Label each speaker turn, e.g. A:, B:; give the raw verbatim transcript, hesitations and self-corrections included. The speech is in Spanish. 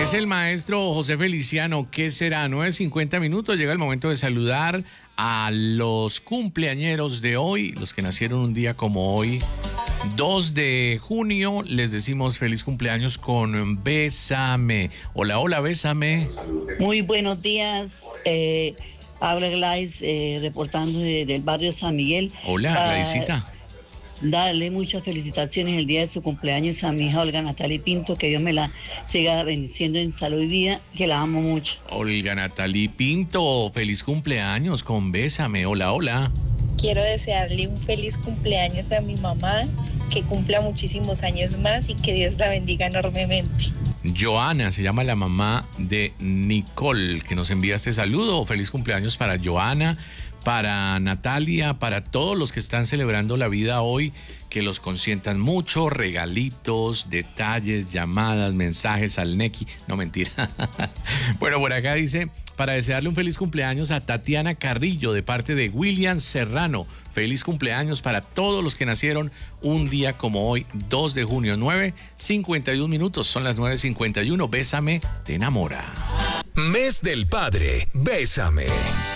A: Es el maestro José Feliciano. ¿Qué será? nueve cincuenta minutos. Llega el momento de saludar a los cumpleañeros de hoy, los que nacieron un día como hoy, dos de junio. Les decimos feliz cumpleaños con Bésame. Hola, hola, Bésame.
B: Muy buenos días. Eh, habla Gladys, eh, reportando de, del barrio San Miguel.
A: Hola,
B: Ah,
A: Gladysita.
B: Darle muchas felicitaciones el día de su cumpleaños a mi hija Olga Natalie Pinto, que Dios me la siga bendiciendo en salud y vida, que la amo mucho.
A: Olga Natalie Pinto, feliz cumpleaños con Bésame. Hola, hola.
C: Quiero desearle un feliz cumpleaños a mi mamá, que cumpla muchísimos años más y que Dios la bendiga enormemente.
A: Joana, se llama la mamá de Nicole, que nos envía este saludo. Feliz cumpleaños para Joana, para Natalia, para todos los que están celebrando la vida hoy, que los consientan mucho, regalitos, detalles, llamadas, mensajes al Nequi. No, mentira. Bueno, por acá dice, para desearle un feliz cumpleaños a Tatiana Carrillo de parte de William Serrano. Feliz cumpleaños para todos los que nacieron un día como hoy, dos de junio, nueve cincuenta y uno minutos. Son las nueve cincuenta y uno. Bésame, te enamora.
D: Mes del Padre, Bésame.